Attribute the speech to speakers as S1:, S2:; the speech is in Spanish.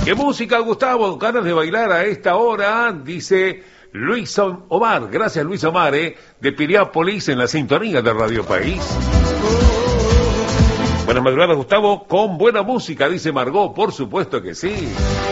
S1: ¿Qué música, Gustavo? Ganas de bailar a esta hora, dice Luis Omar. Gracias, Luis Omar, de Piriápolis, en la sintonía de Radio País. Buenas madrugadas, Gustavo, con buena música, dice Margot. Por supuesto que sí.